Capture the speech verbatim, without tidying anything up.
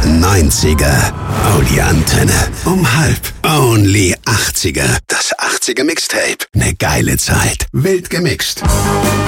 neunziger. Oh, die Antenne. Um halb. Only achtziger. Das achtziger Mixtape. Ne geile Zeit. Wild gemixt.